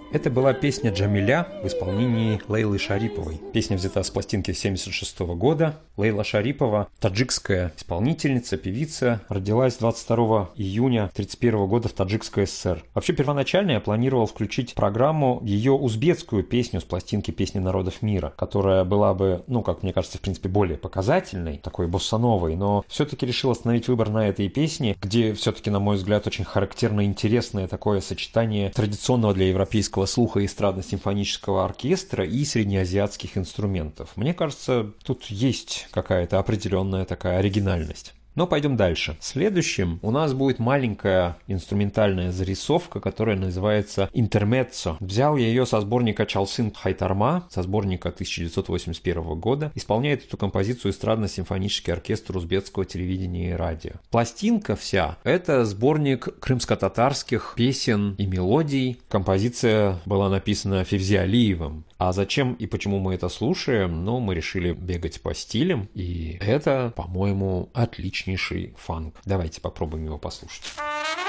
Это была песня «Джамиля» в исполнении Лейлы Шариповой. Песня взята с пластинки 1976 года. Лейла Шарипова, таджикская исполнительница, певица, родилась 22 июня 1931 года в Таджикской ССР. Вообще, первоначально я планировал включить в программу ее узбекскую песню с пластинки «Песни народов мира», которая была бы, как мне кажется, в принципе, более показательной, такой боссановой, но все-таки решил остановить выбор на этой песне, где все-таки, на мой взгляд, очень характерно интересное такое сочетание традиционного для европейского слуха эстрадно-симфонического оркестра и среднеазиатских инструментов. Мне кажется, тут есть какая-то определенная такая оригинальность. Но пойдем дальше. Следующим у нас будет маленькая инструментальная зарисовка, которая называется «Интермеццо». Взял я ее со сборника «Чалсын Хайтарма», со сборника 1981 года. Исполняет эту композицию эстрадно-симфонический оркестр узбекского телевидения и радио. Пластинка вся – это сборник крымско-татарских песен и мелодий. Композиция была написана Февзи Алиевым. А зачем и почему мы это слушаем? Мы решили бегать по стилям, и это, по-моему, отличнейший фанк. Давайте попробуем его послушать.